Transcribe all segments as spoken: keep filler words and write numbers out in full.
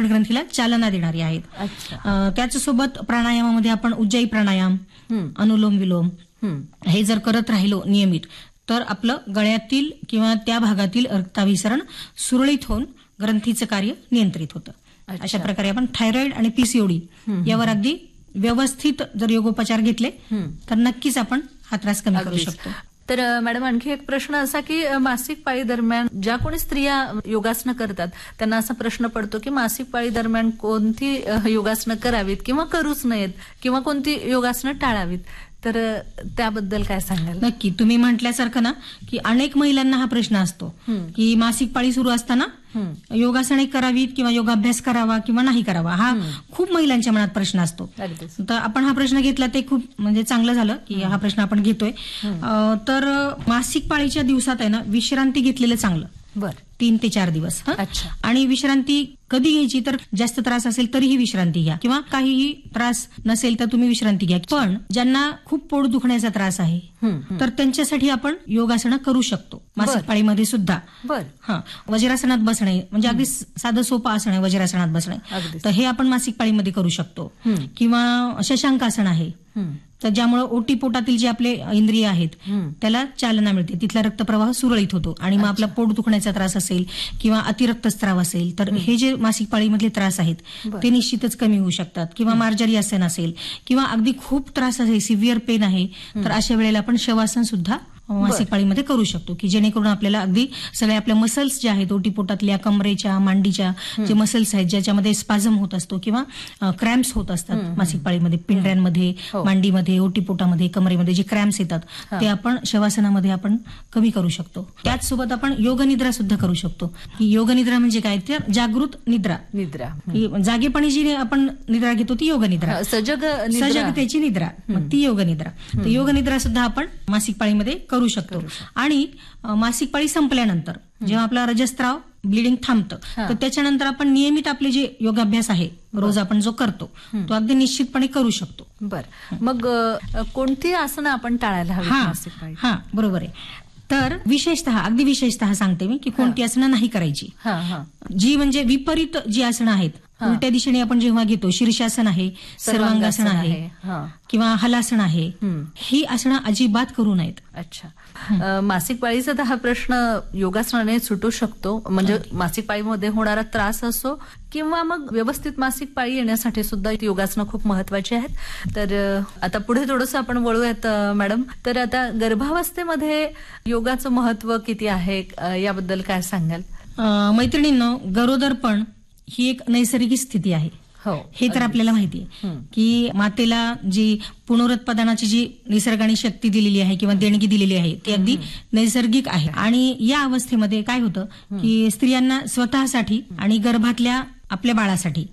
Blood ग्रंथीला चालना देणारी आहेत. अच्छा. त्याच्यासोबत प्राणायामामध्ये आपण उज्जाई प्राणायाम, अनुलोम विलोम हे जर करत राहिलो नियमित तर आपलं गळ्यातील किंवा त्या भागातील रक्ताभिसरण सुरळीत होऊन ग्रंथीचं कार्य नियंत्रित होतं. अशा प्रकारे आपण थायरॉइड आणि पीसीओडी यावर अगदी व्यवस्थित जर योगोपचार घेतले तर नक्कीच आपण हा त्रास कमी करू शकतो. तर मॅडम आणखी एक प्रश्न असा की मासिक पाळी दरम्यान ज्या कोणी स्त्रिया योगासनं करतात त्यांना असा प्रश्न पडतो की मासिक पाळी दरम्यान कोणती योगासनं करावीत किंवा करूच नयेत किंवा कोणती योगासनं टाळावीत, तर त्याबद्दल काय सांगाल? नक्की, तुम्ही म्हटल्यासारखं ना की अनेक महिलांना हा प्रश्न असतो की मासिक पाळी सुरू असताना योगासने करावीत किंवा योगाभ्यास करावा किंवा नाही करावा, हा खूप महिलांच्या मनात प्रश्न असतो. तर आपण हा प्रश्न घेतला ते खूप म्हणजे चांगलं झालं की हा प्रश्न आपण घेतोय. तर मासिक पाळीच्या दिवसात आहे ना विश्रांती घेतलेलं चांगलं. बर. तीन ते चार दिवस. आणि विश्रांती कधी घ्यायची तर जास्त त्रास असेल तरीही विश्रांती घ्या किंवा काहीही त्रास नसेल तर तुम्ही विश्रांती घ्या. पण ज्यांना खूप पोट दुखण्याचा त्रास आहे तर त्यांच्यासाठी आपण योगासनं करू शकतो मासिक पाळीमध्ये सुद्धा. बर. हा, वज्रासनात बसणे म्हणजे अगदी साधं सोपं आसन आहे वज्रासनात बसणे, तर हे आपण मासिक पाळीमध्ये करू शकतो. किंवा शशांकासन आहे तर ज्यामुळे ओटी पोटातील जे आपले इंद्रिय आहेत त्याला चालना मिळते, तिथला रक्तप्रवाह सुरळीत होतो आणि मग आपला पोट दुखण्याचा त्रास असेल किंवा अतिरक्तस्राव असेल तर हे जे मासिक पाळीमधले त्रास आहेत ते निश्चितच कमी होऊ शकतात. किंवा मार्जरी आसन असेल किंवा अगदी खूप त्रास असेल, सिव्हिअर पेन आहे तर अशा वेळेला आपण शवासन सुद्धा मासिक पाळीमध्ये करू शकतो की जेणेकरून आपल्याला अगदी सगळे आपल्या मसल्स ज्या आहेत ओटीपोटातल्या, कमरेच्या, मांडीच्या जे मसल्स आहेत ज्याच्यामध्ये स्पाझम होत असतो किंवा क्रॅम्प्स होत असतात मासिक पाळीमध्ये, पिंढऱ्यांमध्ये, मांडीमध्ये, ओटीपोटामध्ये, कमरेमध्ये जे क्रॅम्प्स येतात ते आपण शवासनामध्ये आपण कमी करू शकतो. त्याचसोबत आपण योगनिद्रा सुद्धा करू शकतो. ही योगनिद्रा म्हणजे काय तर जागृत निद्रा. निद्रा जागेपणी जी आपण निद्रा घेतो ती योगनिद्रा, सजग सजगतेची निद्रा, ती योगनिद्रा. तर योगनिद्रा सुद्धा आपण मासिक पाळीमध्ये करू शकतो. आणि मासिक पाळी संपल्यानंतर जेव्हा आपला रजस्त्राव ब्लिडिंग थांबतं तर त्याच्यानंतर आपण नियमित आपले जे योगाभ्यास आहे रोज आपण जो करतो तो अगदी निश्चितपणे करू शकतो. बर. मग कोणती आसनं आपण टाळायला हवी मासिक पाळी? हा, बरोबर आहे. तर विशेषतः अगदी विशेषतः सांगते मी की कोणती आसनं नाही करायची. जी म्हणजे विपरीत जी आसनं आहेत, उलट्या दिशेने आपण जेव्हा घेतो, शीर्षासन आहे, सर्वांगासन आहे किंवा हलासन आहे, ही आसनं अजिबात करू नयेत. अच्छा. मासिक पाळीचा तर हा प्रश्न योगासनाने सुटू शकतो, म्हणजे मासिक पाळीमध्ये होणारा त्रास असो किंवा मग व्यवस्थित मासिक पाळी येण्यासाठी सुद्धा योगासनं खूप महत्वाची आहेत. तर आता पुढे थोडंसं आपण वळूयात मॅडम. तर आता गर्भावस्थेमध्ये योगाचं महत्व किती आहे याबद्दल काय सांगाल? मैत्रिणींनो, गरोदरपण ही एक नैसर्गिक स्थिती आहे. हो, हे तर आपल्याला माहिती आहे की मातेला जी पुनरुत्पादनाची जी निसर्गाने शक्ती दिलेली आहे किंवा देणगी दिलेली आहे ती अगदी नैसर्गिक आहे. आणि या अवस्थेमध्ये काय होतं की स्त्रियांना स्वतःसाठी आणि गर्भातल्या आपल्या बाळासाठी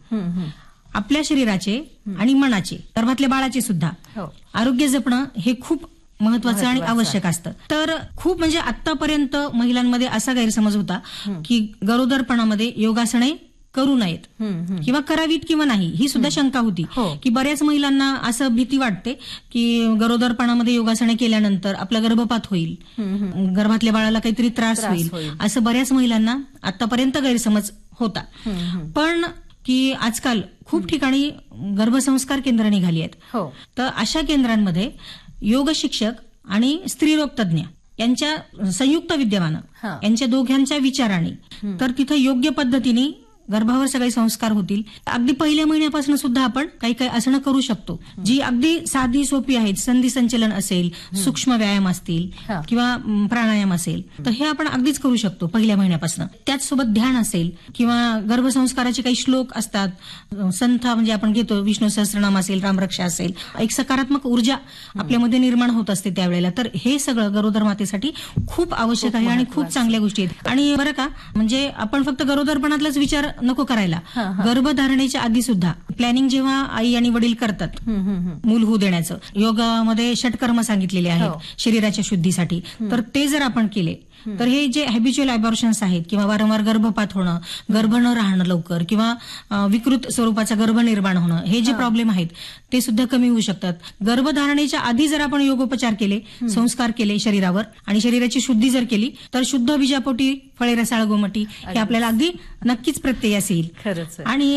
आपल्या शरीराचे आणि मनाचे, गर्भातल्या बाळाचे सुद्धा आरोग्य जपणं हे खूप महत्वाचं आणि आवश्यक असतं. तर खूप म्हणजे आतापर्यंत महिलांमध्ये असा गैरसमज होता की गरोदरपणामध्ये योगासने करू नयेत किंवा करावीत किंवा नाही, ही सुद्धा शंका होती की बऱ्याच महिलांना असं भीती वाटते की गरोदरपणामध्ये योगासने केल्यानंतर आपला गर्भपात होईल, गर्भातल्या बाळाला काहीतरी त्रास होईल, असं बऱ्याच महिलांना आतापर्यंत गैरसमज होता. पण की आजकाल खूप ठिकाणी गर्भसंस्कार केंद्र निघाली आहेत. तर अशा केंद्रांमध्ये योग शिक्षक आणि स्त्रीरोग तज्ञ यांच्या संयुक्त विद्यमानं यांच्या दोघांच्या विचाराने तर तिथं योग्य पद्धतीने गर्भावर सगळे संस्कार होतील. अगदी पहिल्या महिन्यापासून सुद्धा आपण काही काही आसनं करू शकतो जी अगदी साधी सोपी आहेत. संधी संचलन असेल, सूक्ष्म व्यायाम असतील किंवा प्राणायाम असेल तर हे आपण अगदीच करू शकतो पहिल्या महिन्यापासून. त्याचसोबत ध्यान असेल किंवा गर्भसंस्काराचे काही श्लोक असतात, संथा म्हणजे आपण घेतो, विष्णू सहस्त्रनाम असेल, रामरक्षा असेल, एक सकारात्मक ऊर्जा आपल्यामध्ये निर्माण होत असते त्यावेळेला. तर हे सगळं गरोदर मातेसाठी खूप आवश्यक आहे आणि खूप चांगल्या गोष्टी आहेत. आणि बरं का, म्हणजे आपण फक्त गरोदरपणातलाच विचार नको करायला, गर्भधारणेच्या आधी सुद्धा प्लॅनिंग जेव्हा आई आणि वडील करतात मूल होऊ देण्याचं, योगामध्ये षटकर्म सांगितलेले आहेत शरीराच्या शुद्धीसाठी, तर ते जर आपण केले तर हे जे हॅबिच्युअल अबॉर्शन्स आहेत किंवा वारंवार गर्भपात होणं, गर्भ न राहणं लवकर किंवा विकृत स्वरूपाचा गर्भ निर्माण होणं, हे जे प्रॉब्लेम आहेत ते सुद्धा कमी होऊ शकतात. गर्भधारणेच्या आधी जर आपण योगोपचार केले, संस्कार केले शरीरावर आणि शरीराची शुद्धी जर केली तर शुद्ध बीजापोटी फळे रसाळ गोमटी हे आपल्याला अगदी नक्कीच प्रत्ययास येईल. खरंच. आणि